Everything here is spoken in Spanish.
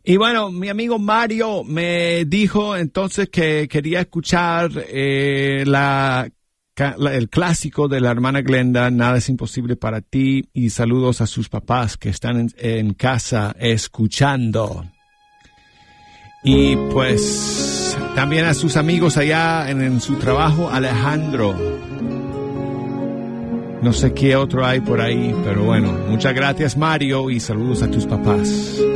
Y bueno, mi amigo Mario me dijo entonces que quería escuchar el clásico de la hermana Glenda, Nada es imposible para ti, y saludos a sus papás que están en casa escuchando. Y pues también a sus amigos allá en su trabajo, Alejandro. No sé qué otro hay por ahí, pero bueno, muchas gracias Mario y saludos a tus papás.